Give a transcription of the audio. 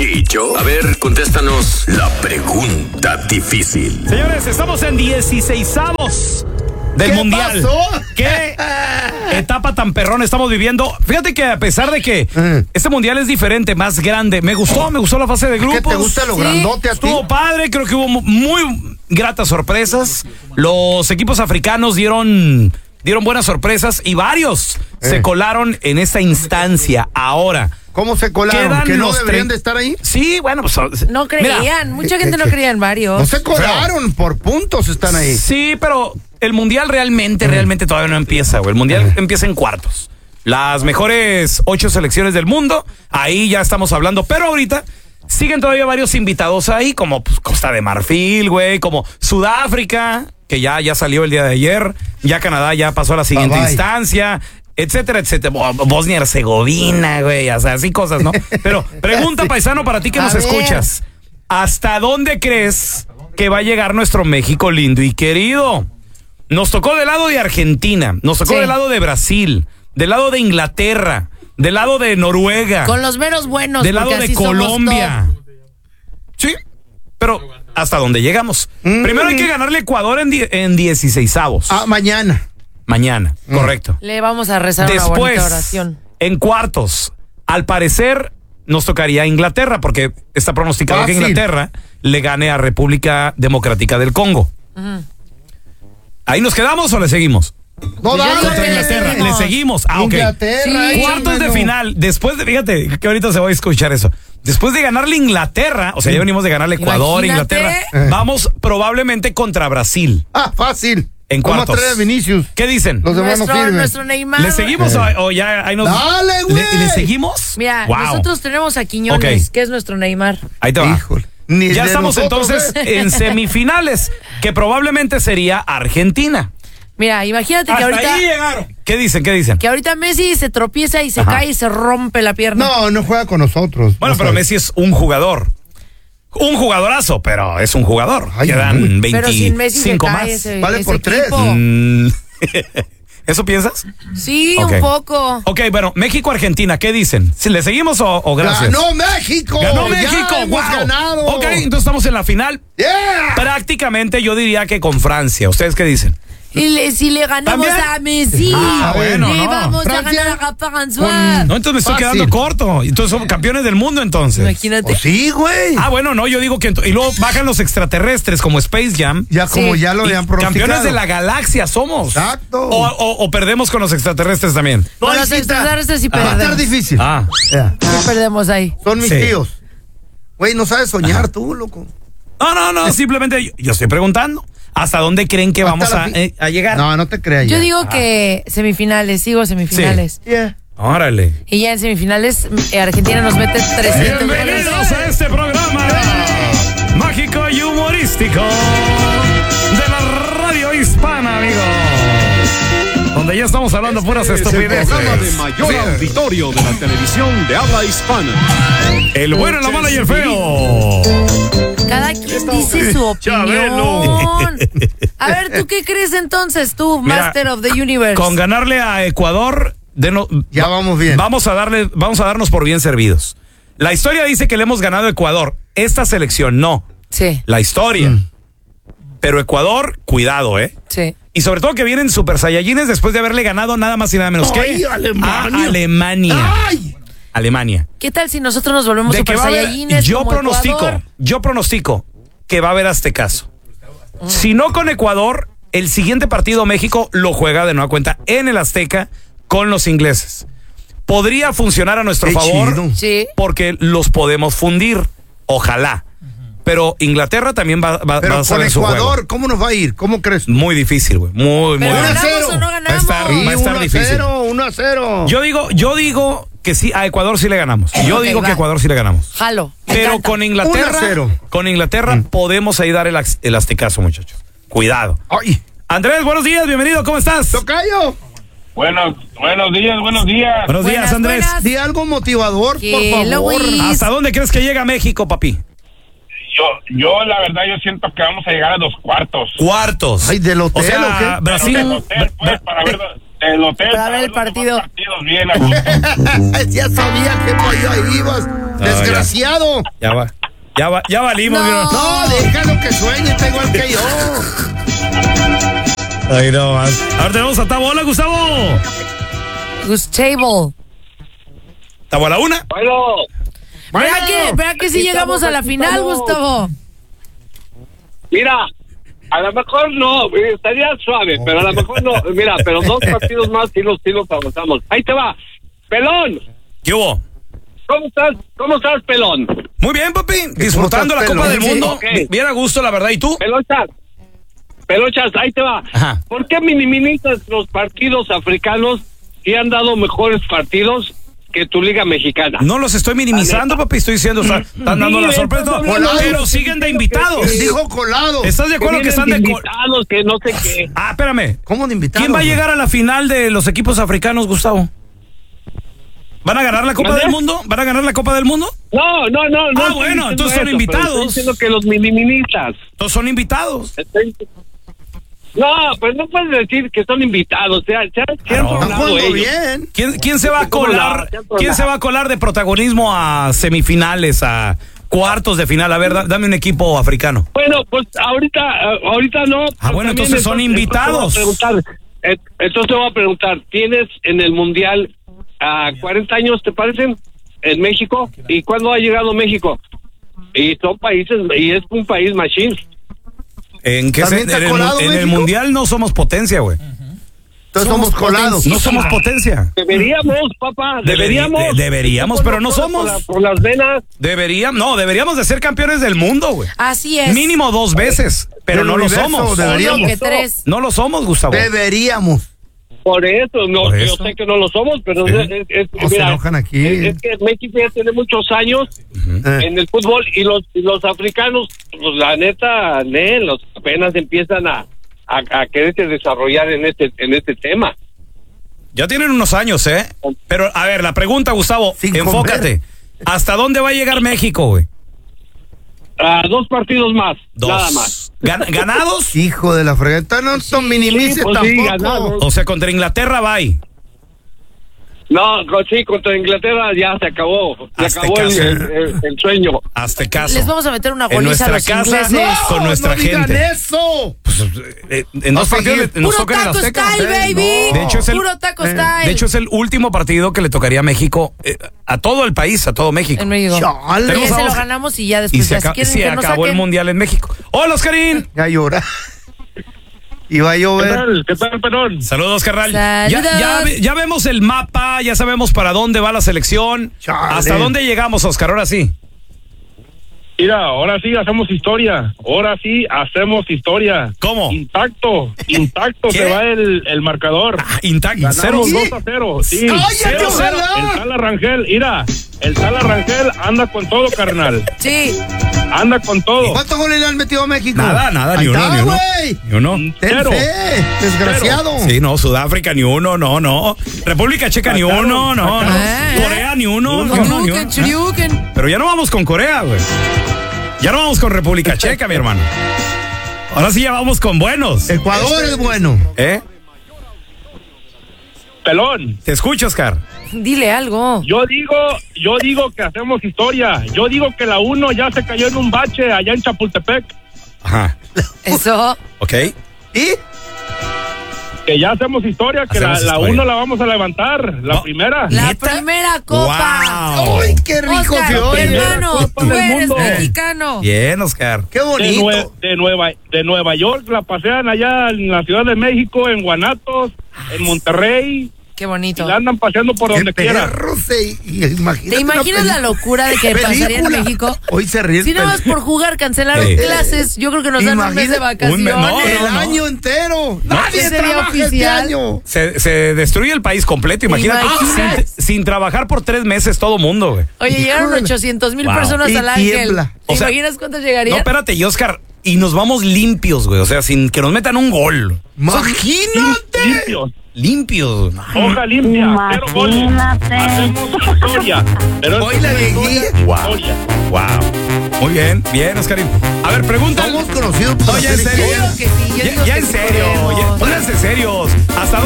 Chicho. A ver, contéstanos la pregunta difícil. Señores, estamos en 16avos del Mundial. Pasó? ¿Qué etapa tan perrón estamos viviendo? Fíjate que a pesar de que este Mundial es diferente, más grande, me gustó la fase de grupos. ¿Qué te gusta lo grandote a ti? Estuvo padre, creo que hubo muy gratas sorpresas. Los equipos africanos dieron buenas sorpresas y varios se colaron en esta instancia. Ahora, ¿cómo se colaron? ¿Que no deberían de estar ahí? Sí, bueno, pues no creían, mucha gente no creía en varios. No se colaron, por puntos están ahí. Sí, pero el Mundial realmente todavía no empieza, güey. El Mundial empieza en cuartos. Las mejores 8 selecciones del mundo, ahí ya estamos hablando, pero ahorita siguen todavía varios invitados ahí, como pues, Costa de Marfil, güey, como Sudáfrica, que ya salió el día de ayer, ya Canadá ya pasó a la siguiente instancia, etcétera. Bosnia y Herzegovina, güey, o sea, así cosas, ¿no? Pero pregunta, paisano, para ti que nos escuchas, ¿hasta dónde crees que va a llegar nuestro México lindo y querido? Nos tocó del lado de Argentina, nos tocó del lado de Brasil, del lado de Inglaterra, del lado de Noruega. Con los menos buenos. Del lado de Colombia. Sí, pero ¿hasta dónde llegamos? Primero hay que ganarle a Ecuador en 16avos. Mañana. Mañana, correcto. Le vamos a rezar una bonita oración. En cuartos, al parecer nos tocaría Inglaterra, porque está pronosticado que Inglaterra le gane a República Democrática del Congo. ¿Ahí nos quedamos o le seguimos? No, contra Inglaterra, le seguimos. Ok. Inglaterra, cuartos de final, después de, fíjate, que ahorita se va a escuchar eso. Después de ganarle Inglaterra, o sea, ya venimos de ganarle Ecuador, Inglaterra, vamos probablemente contra Brasil. Fácil. En cuartos. ¿Cómo trae Vinicius? ¿Qué dicen? Los demás no sirven. Nuestro Neymar. ¿Le seguimos o ya ahí nos... ¡Dale, güey! ¿Le seguimos? Mira, nosotros tenemos a Quiñones, que es nuestro Neymar. Ahí te va. Híjole. Ya estamos entonces en semifinales, que probablemente sería Argentina. Mira, imagínate que ahorita... ahí llegaron. ¿Qué dicen? Que ahorita Messi se tropieza y se cae y se rompe la pierna. No juega con nosotros. Bueno, pero Messi es un jugador. Un jugadorazo, pero es un jugador. Quedan 25 pero sin Messi se cae más. Vale por 3. ¿Eso piensas? Sí, un poco. Ok, bueno, México-Argentina, ¿qué dicen? ¿Si le seguimos o gracias? ¡Ganó México! ¡Ganó México! ¡Ya hemos ganado! Ok, entonces estamos en la final. ¡Yeah! Prácticamente yo diría que con Francia. ¿Ustedes qué dicen? Y si le ganamos a Messi, bueno, le no. vamos a ganar a François. No, entonces me estoy quedando corto. Entonces somos campeones del mundo, entonces. Imagínate. Sí, güey. Bueno, no, yo digo que... Y luego bajan los extraterrestres como Space Jam. Ya como ya lo habían pronosticado. Campeones de la galaxia somos. Exacto. O perdemos con los extraterrestres también. Con los extraterrestres sí Va a perdemos. estar difícil. Sí perdemos ahí. Son mis tíos. Güey, no sabes soñar tú, loco. No, simplemente yo estoy preguntando. ¿Hasta dónde creen que vamos a llegar? No te creas. Yo digo que semifinales, semifinales. Órale. Y ya en semifinales, Argentina nos mete 300 goles. Bienvenidos a este programa mágico y humorístico de la radio hispana, amigos. Donde ya estamos hablando puras estupideces. El programa de mayor auditorio de la televisión de habla hispana. El bueno, la mala y el feo. Cada quien dice su opinión. A ver, ¿tú qué crees entonces, tú, Master of the Universe? Con ganarle a Ecuador, ya vamos bien. Vamos a darnos por bien servidos. La historia dice que le hemos ganado a Ecuador. Esta selección no. Sí. La historia. Pero Ecuador, cuidado, Sí. Y sobre todo que vienen Super Saiyajines después de haberle ganado nada más y nada menos que a Alemania. ¡Ay! Alemania. ¿Qué tal si nosotros nos volvemos Super Saiyajines yo como Ecuador? pronostico que va a haber Aztecaso. Si no con Ecuador, el siguiente partido México lo juega de nueva cuenta en el Azteca con los ingleses. Podría funcionar a nuestro favor porque los podemos fundir. Ojalá. Pero Inglaterra también va a saber su juego. Ecuador, ¿cómo nos va a ir? ¿Cómo crees? Muy difícil, güey. Muy ¿Ganamos difícil. o no ganamos? Va a estar difícil. 1-0. Yo digo que sí, a Ecuador sí le ganamos. Yo digo que a Ecuador sí le ganamos. Jalo. Pero con Inglaterra podemos ahí dar el aztecaso, muchachos. Cuidado. Ay. Andrés, buenos días, bienvenido, ¿cómo estás? Tocayo. Buenos días. Buenos días, Andrés. Buenas. Di algo motivador, por favor. ¿Hasta dónde crees que llega México, papi? Yo la verdad, yo siento que vamos a llegar a los cuartos. Cuartos. Ay, ¿del hotel o sea, o qué? Brasil. Del hotel, pues, para ver del hotel. Para ver el partido. Partidos bien aquí. Ya sabía que pollo ahí ibas. Desgraciado. Ya valimos. No. No, déjalo que sueñe, está igual que yo. Ahí no más. Ahora tenemos a Tabo. Hola, Gustavo. Gustavo. Tabo a la una. Bueno, ¿Verdad que si llegamos a la final, Gustavo? Mira, a lo mejor no, estaría suave, pero a lo mejor no. Mira, pero 2 partidos más sí los avanzamos. Ahí te va. Pelón, ¿Qué hubo? ¿cómo estás, Pelón? Muy bien, papi. Disfrutando la Copa del Mundo. Okay. Bien a gusto, la verdad. ¿Y tú? Pelochas, ahí te va. Ajá. ¿Por qué minimizas los partidos africanos que han dado mejores partidos que tu liga mexicana? No los estoy minimizando, papi. Estoy diciendo, están dando la sorpresa. Pero siguen de invitados. Dijo colado. ¿Estás de acuerdo que están de invitados, que no sé qué? Ah, espérame. ¿Cómo de invitados? ¿Quién va a llegar a la final de los equipos africanos, Gustavo? ¿Van a ganar la Copa del Mundo? ¿Van a ganar la Copa del Mundo? No. Ah, bueno, entonces son invitados. Estoy diciendo que los minimizas. Todos son invitados. No, pues no puedes decir que son invitados. Se han Están tornado jugando ellos. bien. ¿Quién se va a colar? ¿Quién se va a colar de protagonismo a semifinales, a cuartos de final? A ver, dame un equipo africano. Bueno, pues ahorita no. Ah, bueno, También entonces son invitados. Entonces te voy a preguntar, ¿tienes en el Mundial a 40 años, te parecen, en México? ¿Y cuándo ha llegado México? Y son países, y es un país machín. ¿En qué ¿También está colado en el México? Mundial no somos potencia, güey. Entonces somos colados. No somos potencia. Deberíamos, papá, Deberíamos, pero no somos. Por las venas. Deberíamos de ser campeones del mundo, güey. Así es. Mínimo 2 veces, pero Del no lo universo, somos. deberíamos. Que 3. No lo somos, Gustavo. Deberíamos. Por eso, no, Por yo eso. sé que no lo somos, pero Sí. No se enojan aquí. Es que México ya tiene muchos años en el fútbol y los africanos, pues la neta, los apenas empiezan a quererse desarrollar en este tema. Ya tienen unos años, ¿eh? Pero, a ver, la pregunta, Gustavo, Sin enfócate. ¿Hasta dónde va a llegar México, güey? 2 partidos más, 2. nada más. ¿Ganados? Hijo de la fregata, no son minimices pues sí, tampoco. ganados. O sea, contra Inglaterra va ahí. No, sí, contra Inglaterra ya se acabó. Se Hazte acabó caso. el sueño. Hazte caso. Les vamos a meter una En goliza a nuestra los casa, ingleses. con nuestra no digan gente. eso. En 2 partidos nos Puro tocan en taco Azteca. style, baby. De hecho, es el- Puro taco style. De hecho, es el último partido que le tocaría a México, a todo el país, a todo México. En México. Chale. Tenemos Ya se a lo Oscar. ganamos y ya Y después se, ya, si quieren se que nos acabó el saquen. Mundial en México. ¡Hola, Oscarín! Ya llora. Y va a llover. ¿Qué tal, Perón? Saludos, carnal. Saludos. Ya vemos el mapa, ya sabemos para dónde va la selección. Chale. ¿Hasta dónde llegamos, Oscar? Ahora sí. Mira, ahora sí hacemos historia. ¿Cómo? Intacto ¿Qué? se va el marcador. Intacto. Ganamos 0-0. 2-0. Sí. ¡Cállate, 0-0. ojalá! El Tala Rangel, mira, el Tala Rangel anda con todo, carnal. Sí. Anda con todo. ¿Cuántos goles le han metido a México? Nada, Ahí ni uno, está, ni uno. güey. Ni uno. Ten Cero. fe, desgraciado. Sí, no, Sudáfrica ni uno, no. República Checa ni uno, no. Corea ni uno, no, ni Churiuken, uno. churiuken. Pero ya no vamos con Corea, güey. Ya no vamos con República Checa, mi hermano. Ahora sí ya vamos con buenos. Ecuador es bueno. Pelón, Te escucho, Oscar. Dile algo. yo digo que hacemos historia. Yo digo que la 1 ya se cayó en un bache allá en Chapultepec. Ajá. Eso. Ok. ¿Y? Que ya hacemos historia, que Hacemos la historia. 1 la vamos a levantar, la No. primera. La ¿Neta? primera copa. Wow. ¡Ay, qué rico Oscar, se oye! hermano, Copa tú del eres mundo. mexicano. Bien, Oscar. ¡Qué bonito! De Nueva York la pasean allá en la Ciudad de México, en Guanatos, en Monterrey, Qué y bonito. la andan paseando por donde ¡Qué quiera. perro imagínate ¿Te imaginas la locura de que pasaría en México? Hoy se ríe. Si nada más por jugar cancelaron Sí. clases, yo creo que nos dan un mes de Imagínate, un mes, vacaciones. no, el año entero. Nadie Ese día trabaja este oficial. año. Se destruye el país completo, imagínate. imaginas? Sin trabajar por 3 meses todo mundo, güey. Oye, llegaron Híjole. 800,000 Wow. personas Y al Ángel. tiembla. ¿Te O sea, imaginas cuántos No, llegarían? espérate, y Oscar, y nos vamos limpios, güey. O sea, sin que nos metan un gol. Imagínate. Limpios. Hoja limpia, 0 goles. Hacemos historia. Pero Hoy la llegué. Wow. historia. Wow. Muy bien, Oscarín. A ver, pregunta. Somos conocidos por No, ya en hacer serio. historia. Yo digo que sí, yo digo Ya que en sí serio. podemos. Pónganse serios. ¿Hasta